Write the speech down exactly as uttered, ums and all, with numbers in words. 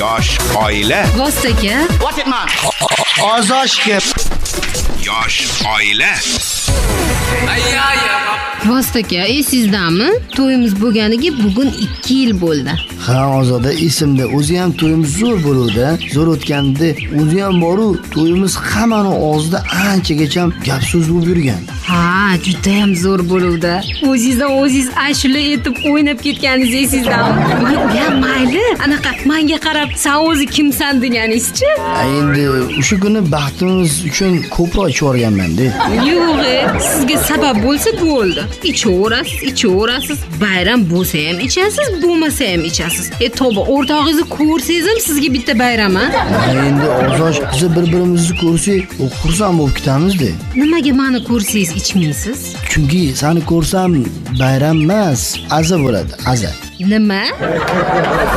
Yosh oila. Vostaka. What it man? Ozoshga. Yosh oila. Vostaka, esizdami? To'yimiz bo'lganiga bugun ikki yil bo'ldi. Ha, Ozoda esimda. O'zi ham to'yimiz zo'r bo'ldi. Zo'r o'tgandi. O'zi ham boru to'yimiz hammani og'zida anchagacha gap so'z bo'lib yurgan. Ha, juda ham zo'r bo'ldi. O'zingizdan o'zingiz ashula etib o'ynab ketganingiz esizdami? Ya mayli, anaqa menga qarab, "Sen o'zi kimsan?" deganingiz-chi? Endi o'sha kuni baxtimiz uchun ko'proq ichib olganman-da. Yo'q, sizga sabab bo'lsa bo'ldi. Ichaverasiz, ichaverasiz. Bayram bo'lsa ham ichasiz, bo'lmasa ham ichasiz. E to'g'ri, o'rtog'ingizni ko'rsangiz ham sizga bitta bayram, ha? Endi Ozosh, biz bir-birimizni ko'rsak, xursand bo'lib ketamiz-da. Nimaga meni ko'rsangiz ichmaysiz? Chunki seni ko'rsam bayram emas, aza bo'ladi, aza. Nima?